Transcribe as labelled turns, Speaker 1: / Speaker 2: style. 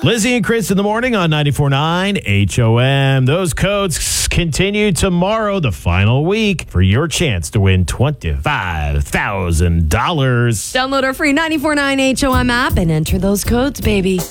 Speaker 1: Lizzie and Chris in the morning on 94.9 HOM. Those codes continue tomorrow, the final week, for your chance to win $25,000.
Speaker 2: Download our free 94.9 HOM app and enter those codes, baby.